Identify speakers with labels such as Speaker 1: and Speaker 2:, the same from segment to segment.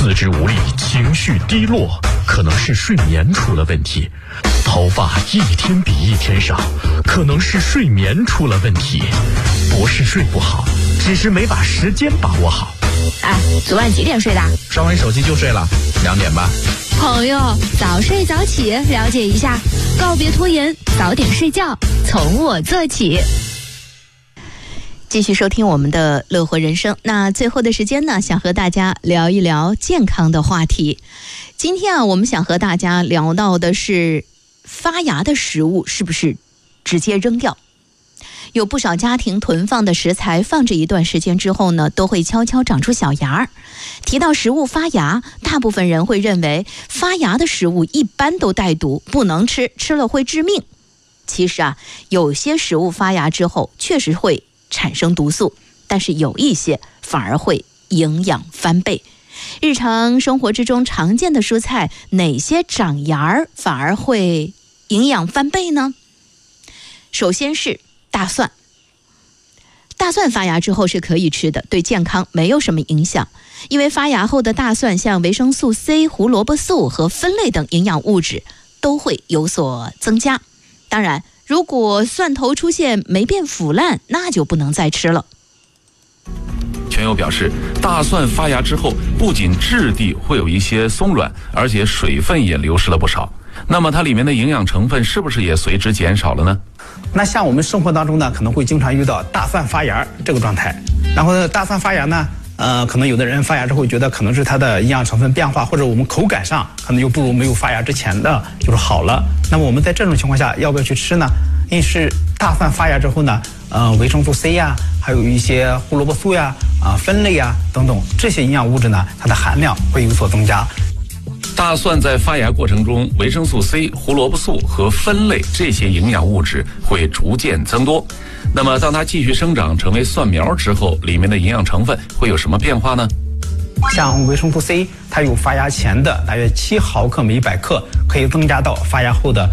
Speaker 1: 四肢无力，情绪低落，可能是睡眠出了问题；头发一天比一天少，可能是睡眠出了问题。不是睡不好，只是没把时间把握好。
Speaker 2: 哎，昨晚几点睡的？
Speaker 3: 刷完手机就睡了，2点吧。
Speaker 2: 朋友，早睡早起，了解一下，告别拖延，早点睡觉，从我做起。继续收听我们的乐活人生。那最后的时间呢，想和大家聊一聊健康的话题。今天啊，我们想和大家聊到的是发芽的食物是不是直接扔掉？有不少家庭囤放的食材放置一段时间之后呢，都会悄悄长出小芽儿。提到食物发芽，大部分人会认为发芽的食物一般都带毒，不能吃，吃了会致命。其实啊，有些食物发芽之后确实会产生毒素，但是有一些反而会营养翻倍。日常生活之中常见的蔬菜，哪些长芽儿反而会营养翻倍呢？首先是大蒜。大蒜发芽之后是可以吃的，对健康没有什么影响，因为发芽后的大蒜像维生素 C、胡萝卜素和酚类等营养物质都会有所增加。当然，如果蒜头出现霉变腐烂，那就不能再吃了。
Speaker 4: 全友表示，大蒜发芽之后，不仅质地会有一些松软，而且水分也流失了不少。那么它里面的营养成分是不是也随之减少了呢？
Speaker 3: 那像我们生活当中呢，可能会经常遇到大蒜发芽这个状态。然后大蒜发芽呢，可能有的人发芽之后觉得可能是它的营养成分变化，或者我们口感上可能又不如没有发芽之前的就是好了。那么我们在这种情况下要不要去吃呢？因为是大蒜发芽之后呢，维生素 C 呀，还有一些胡萝卜素呀、酚类呀等等这些营养物质呢，它的含量会有所增加。
Speaker 4: 大蒜在发芽过程中，维生素 C、胡萝卜素和酚类这些营养物质会逐渐增多。那么当它继续生长成为蒜苗之后，里面的营养成分会有什么变化呢？
Speaker 3: 像维生素 C， 它有发芽前的大约7毫克每100克，可以增加到发芽后的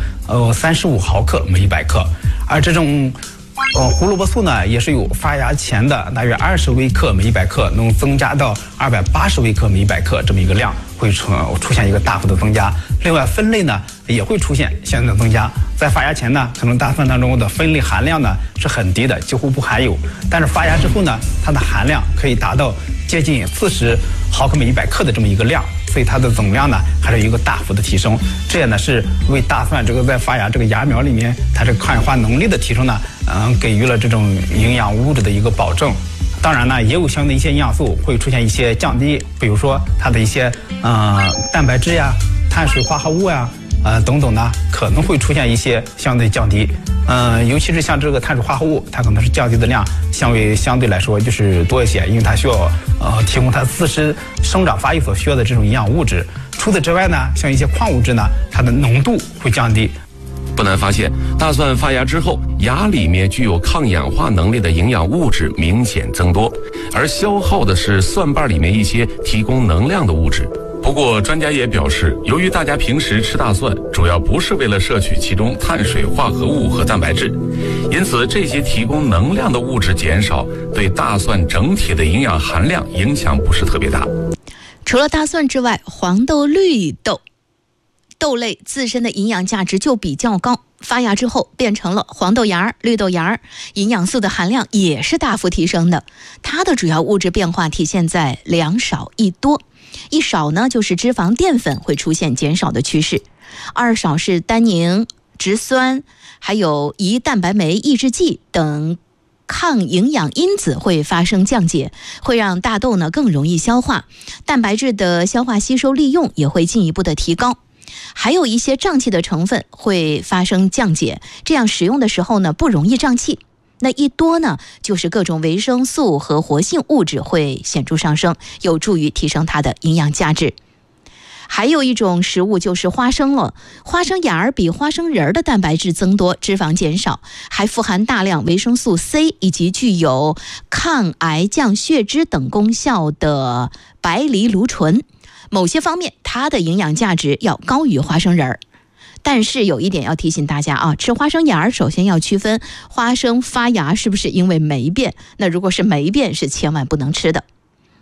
Speaker 3: 35毫克每100克。而这种胡萝卜素呢，也是有发芽前的大约20微克每100克，能增加到280微克每100克这么一个量，会出现一个大幅的增加。另外，酚类呢也会出现相应的增加。在发芽前呢，可能大蒜当中的酚类含量呢是很低的，几乎不含有。但是发芽之后呢，它的含量可以达到接近40毫克每100克的这么一个量，所以它的总量呢还是有一个大幅的提升。这也呢是为大蒜这个在发芽这个芽苗里面它这个抗氧化能力的提升呢，给予了这种营养物质的一个保证。当然呢，也有相应的一些营养素会出现一些降低，比如说它的一些蛋白质呀、碳水化合物呀、等等呢，可能会出现一些相对降低。尤其是像这个碳水化合物，它可能是降低的量相对来说就是多一些，因为它需要提供它自身生长发育所需要的这种营养物质。除此之外呢，像一些矿物质呢，它的浓度会降低。
Speaker 4: 不难发现，大蒜发芽之后，芽里面具有抗氧化能力的营养物质明显增多，而消耗的是蒜瓣里面一些提供能量的物质。不过专家也表示，由于大家平时吃大蒜主要不是为了摄取其中碳水化合物和蛋白质，因此这些提供能量的物质减少，对大蒜整体的营养含量影响不是特别大。
Speaker 2: 除了大蒜之外，黄豆、绿豆豆类自身的营养价值就比较高，发芽之后变成了黄豆芽、绿豆芽，营养素的含量也是大幅提升的。它的主要物质变化体现在2少1多。1少呢，就是脂肪淀粉会出现减少的趋势；2少是单宁、植酸，还有胰蛋白酶抑制剂等抗营养因子会发生降解，会让大豆呢更容易消化，蛋白质的消化吸收利用也会进一步的提高。还有一些胀气的成分会发生降解，这样使用的时候呢不容易胀气。那1多呢，就是各种维生素和活性物质会显著上升，有助于提升它的营养价值。还有一种食物就是花生了，花生芽儿比花生仁儿的蛋白质增多，脂肪减少，还富含大量维生素 C 以及具有抗癌降血脂等功效的白藜芦醇。某些方面它的营养价值要高于花生仁儿。但是有一点要提醒大家啊，吃花生芽首先要区分花生发芽是不是因为霉变，那如果是霉变是千万不能吃的。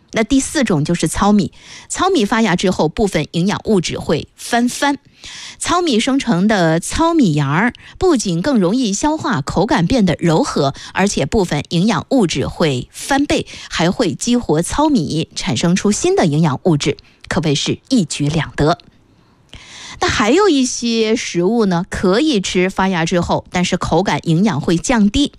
Speaker 2: 那第4种就是糙米，糙米发芽之后，部分营养物质会翻番。糙米生成的糙米芽儿不仅更容易消化，口感变得柔和，而且部分营养物质会翻倍，还会激活糙米，产生出新的营养物质，可谓是一举两得。那还有一些食物呢，可以吃发芽之后，但是口感营养会降低。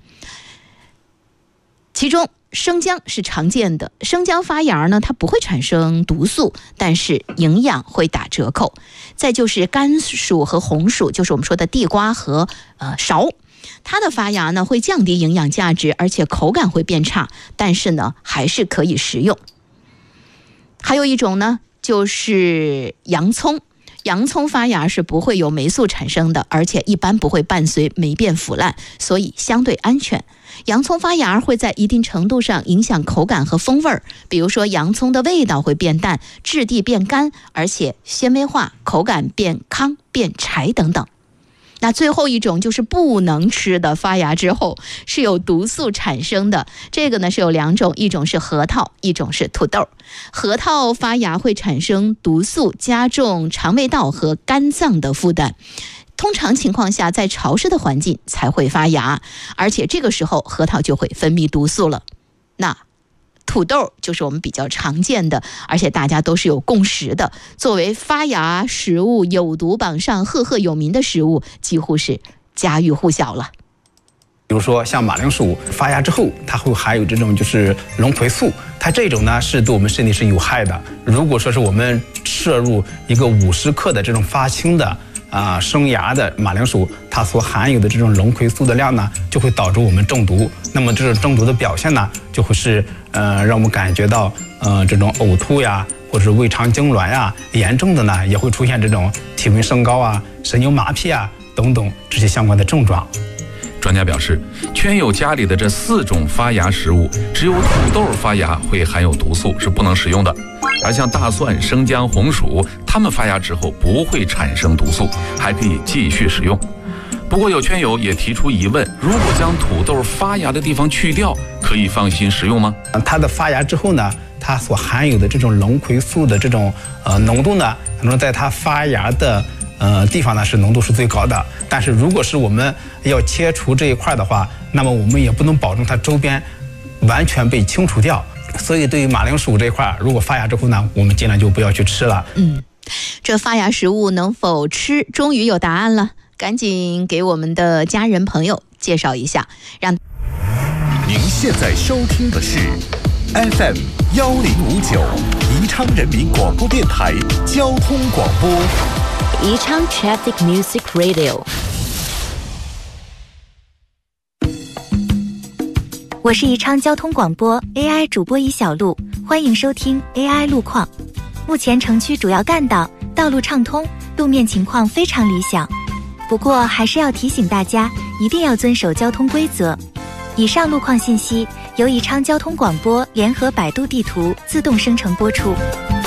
Speaker 2: 其中生姜是常见的，生姜发芽呢，它不会产生毒素，但是营养会打折扣。再就是甘薯和红薯，就是我们说的地瓜和芍，它的发芽呢会降低营养价值，而且口感会变差，但是呢还是可以食用。还有一种呢就是洋葱，洋葱发芽是不会有霉素产生的，而且一般不会伴随霉变腐烂，所以相对安全。洋葱发芽会在一定程度上影响口感和风味，比如说洋葱的味道会变淡，质地变干，而且纤维化，口感变糠变柴等等。那最后一种就是不能吃的，发芽之后是有毒素产生的。这个呢是有2种，一种是核桃，一种是土豆。核桃发芽会产生毒素，加重肠胃道和肝脏的负担。通常情况下，在潮湿的环境才会发芽，而且这个时候核桃就会分泌毒素了。那土豆就是我们比较常见的，而且大家都是有共识的，作为发芽食物有毒榜上赫赫有名的食物，几乎是家喻户晓了。
Speaker 3: 比如说像马铃薯发芽之后，它会含有这种就是龙葵素，它这种呢是对我们身体是有害的。如果说是我们摄入一个50克的这种发青的生芽的马铃薯，它所含有的这种龙葵素的量呢，就会导致我们中毒。那么这种中毒的表现呢，就会是让我们感觉到这种呕吐呀，或者是胃肠痉挛呀，严重的呢也会出现这种体温升高啊、神经麻痹啊等等这些相关的症状。
Speaker 4: 专家表示，圈友家里的这4种发芽食物，只有土豆发芽会含有毒素，是不能食用的。而像大蒜、生姜、红薯，它们发芽之后不会产生毒素，还可以继续食用。不过有圈友也提出疑问，如果将土豆发芽的地方去掉，可以放心食用吗？
Speaker 3: 它的发芽之后呢，它所含有的这种龙葵素的这种浓度呢，可能在它发芽的地方呢是浓度是最高的。但是如果是我们要切除这一块的话，那么我们也不能保证它周边完全被清除掉。所以对于马铃薯这一块，如果发芽之后呢，我们尽量就不要去吃了。
Speaker 2: 这发芽食物能否吃，终于有答案了，赶紧给我们的家人朋友介绍一下。
Speaker 5: 您现在收听的是 FM 1059宜昌人民广播电台交通广播。
Speaker 6: 宜昌 Traffic Music Radio。我是宜昌交通广播 AI 主播尹小璐，欢迎收听 AI 路况。目前城区主要干道道路畅通，路面情况非常理想。不过还是要提醒大家，一定要遵守交通规则。以上路况信息由宜昌交通广播联合百度地图自动生成播出。